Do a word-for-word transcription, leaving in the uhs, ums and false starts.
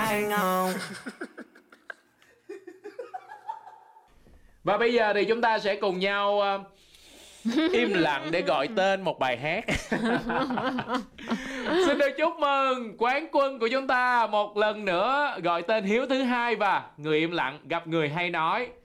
hang on. Và bây giờ thì chúng ta sẽ cùng nhau uh, im lặng để gọi tên một bài hát. Xin được chúc mừng quán quân của chúng ta một lần nữa gọi tên Hiếu thứ hai và người im lặng gặp người hay nói.